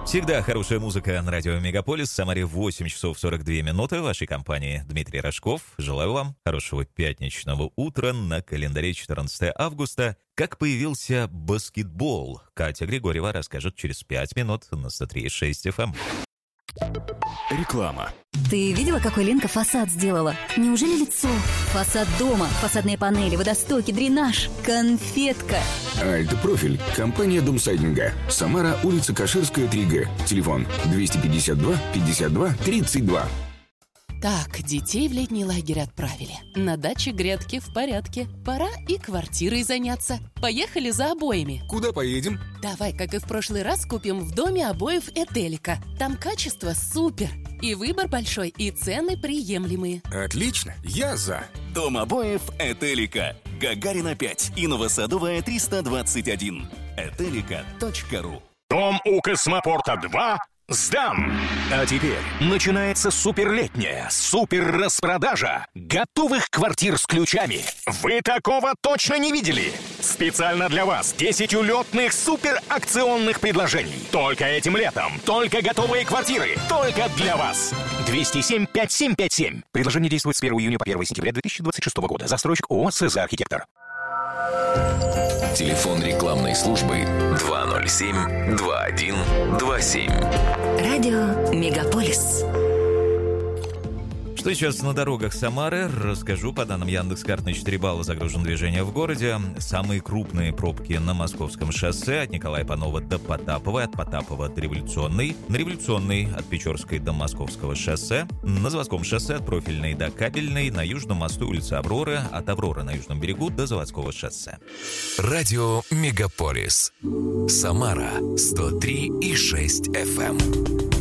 Всегда хорошая музыка на радио «Мегаполис». В Самаре 8 часов 42 минуты. В вашей компании Дмитрий Рожков. Желаю вам хорошего пятничного утра. На календаре 14 августа. Как появился баскетбол? Катя Григорьева расскажет через 5 минут на 103.6 FM. Реклама. Ты видела, какой Ленка фасад сделала? Неужели лицо? Фасад дома, фасадные панели, водостоки, дренаж, конфетка. Альт-профиль. Компания Домсайдинга. Самара, улица Каширская, 3Г. Телефон 252 52 32. Так, детей в летний лагерь отправили. На даче грядки в порядке. Пора и квартирой заняться. Поехали за обоями. Куда поедем? Давай, как и в прошлый раз, купим в доме обоев Этелика. Там качество супер. И выбор большой, и цены приемлемые. Отлично, я за. Дом обоев Этелика. Гагарина 5 и Новосадовая 321. Этелика.ру. Дом у Космопорта 2 сдан! А теперь начинается суперлетняя супер-распродажа готовых квартир с ключами. Вы такого точно не видели? Специально для вас 10 улетных супер-акционных предложений. Только этим летом. Только готовые квартиры. Только для вас. 207-5757. Предложение действует с 1 июня по 1 сентября 2026 года. Застройщик ООО «СЗ Архитектор». Телефон рекламной службы 207-2127. Радио «Мегаполис». Что сейчас на дорогах Самары, расскажу. По данным Яндекс.Карт, на 4 балла загружено движение в городе. Самые крупные пробки на Московском шоссе от Николая Панова до Потапова, от Потапова до Революционной, на Революционной от Печорской до Московского шоссе, на Заводском шоссе от Профильной до Кабельной, на Южном мосту улицы Авроры, от Авроры на Южном берегу до Заводского шоссе. Радио «Мегаполис». Самара 103,6 FM.